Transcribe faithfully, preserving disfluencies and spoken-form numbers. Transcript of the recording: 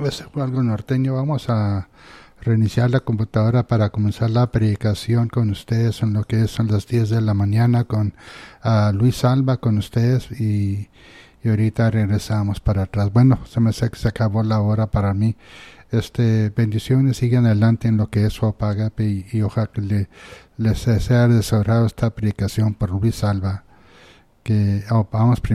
Ese fue algo norteño. Vamos a reiniciar la computadora para comenzar la predicación con ustedes en lo que son las diez de la mañana con uh, Luis Alba con ustedes y, y ahorita regresamos para atrás. Bueno, se me hace que se acabó la hora para mí. Este, bendiciones, sigan adelante en lo que es su apagape y, y ojalá que le, les sea desagrado esta predicación por Luis Alba. Que oh, vamos primero.